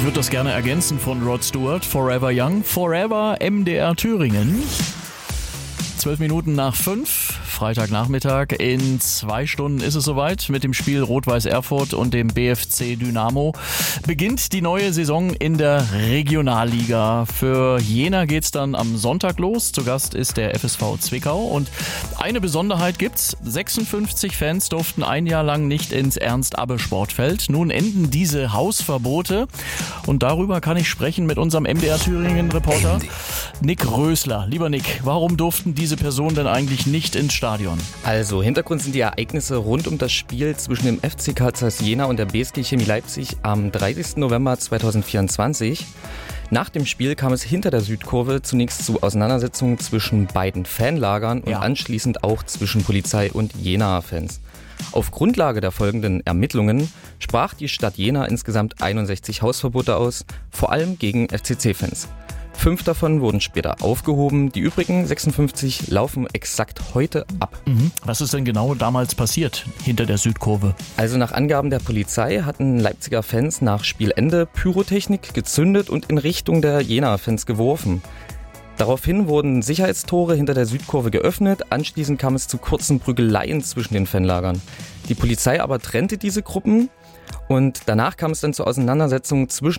Ich würde das gerne ergänzen von Rod Stewart. Forever Young, Forever MDR Thüringen. 12 Minuten nach 5, Freitagnachmittag. In 2 Stunden ist es soweit. Mit dem Spiel Rot-Weiß Erfurt und dem BFC Dynamo beginnt die neue Saison in der Regionalliga. Für Jena geht's dann am Sonntag los. Zu Gast ist der FSV Zwickau. Und eine Besonderheit gibt's. 56 Fans durften ein Jahr lang nicht ins Ernst-Abbe-Sportfeld. Nun enden diese Hausverbote. Und darüber kann ich sprechen mit unserem MDR Thüringen-Reporter Nick Rösler. Lieber Nick, warum durften diese Personen denn eigentlich nicht ins Stadion? Also, Hintergrund sind die Ereignisse rund um das Spiel zwischen dem FC Carl Zeiss Jena und der BSG Chemie Leipzig am 30. November 2024. Nach dem Spiel kam es hinter der Südkurve zunächst zu Auseinandersetzungen zwischen beiden Fanlagern und anschließend auch zwischen Polizei und Jena-Fans. Auf Grundlage der folgenden Ermittlungen sprach die Stadt Jena insgesamt 61 Hausverbote aus, vor allem gegen FCC-Fans. 5 davon wurden später aufgehoben. Die übrigen 56 laufen exakt heute ab. Was ist denn genau damals passiert hinter der Südkurve? Also nach Angaben der Polizei hatten Leipziger Fans nach Spielende Pyrotechnik gezündet und in Richtung der Jena-Fans geworfen. Daraufhin wurden Sicherheitstore hinter der Südkurve geöffnet. Anschließend kam es zu kurzen Prügeleien zwischen den Fanlagern. Die Polizei aber trennte diese Gruppen. Und danach kam es dann zur Auseinandersetzung zwischen